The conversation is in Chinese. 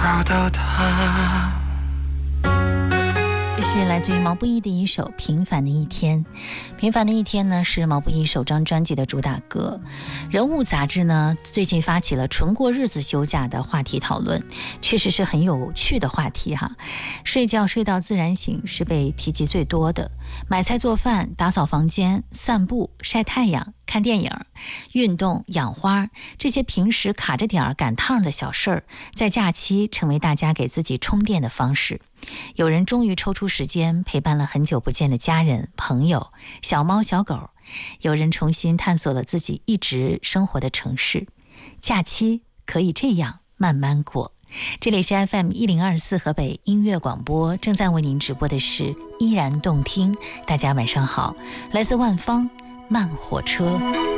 找到他。 这是来自于毛不易的一首《平凡的一天》。平凡的一天呢，是毛不易首张专辑的主打歌。人物杂志呢，最近发起了纯过日子休假的话题讨论，确实是很有趣的话题哈。睡觉睡到自然醒是被提及最多的，买菜做饭、打扫房间、散步、晒太阳、看电影、运动、养花，这些平时卡着点赶趟的小事儿，在假期成为大家给自己充电的方式。有人终于抽出时间陪伴了很久不见的家人、朋友、小猫小狗，有人重新探索了自己一直生活的城市。假期可以这样慢慢过。这里是 FM1024 河北音乐广播，正在为您直播的是依然动听。大家晚上好，来自万方慢火车。